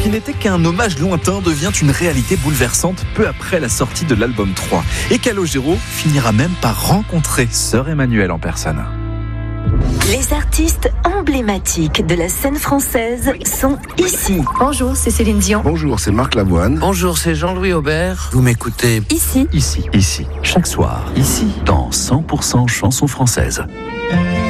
qui n'était qu'un hommage lointain devient une réalité bouleversante peu après la sortie de l'album 3. Et Calogero finira même par rencontrer Sœur Emmanuelle en personne. Les artistes emblématiques de la scène française sont ici. Bonjour, c'est Céline Dion. Bonjour, c'est Marc Lavoine. Bonjour, c'est Jean-Louis Aubert. Vous m'écoutez Ici. Ici, chaque soir, ici, dans 100% chansons françaises.